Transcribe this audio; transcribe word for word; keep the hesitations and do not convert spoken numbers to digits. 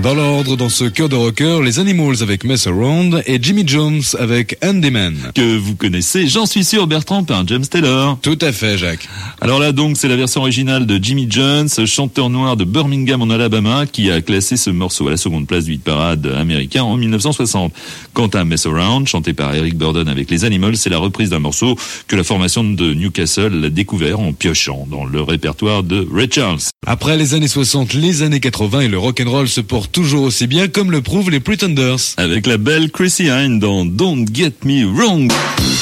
Dans l'ordre, dans ce cœur de rocker, les Animals avec Mess Around et Jimmy Jones avec Handyman. Que vous connaissez, j'en suis sûr, Bertrand, par James Taylor. Tout à fait, Jacques. Alors là donc, c'est la version originale de Jimmy Jones, chanteur noir de Birmingham en Alabama, qui a classé ce morceau à la seconde place du hit parade américain en mille neuf cent soixante. Quant à Mess Around, chanté par Eric Burdon avec les Animals, c'est la reprise d'un morceau que la formation de Newcastle a découvert en piochant dans le répertoire de Ray Charles. Après les années soixante, les années quatre-vingts et le rock'n'roll se portent toujours aussi bien, comme le prouvent les Pretenders. Avec la belle Chrissy Hynde dans Don't Get Me Wrong.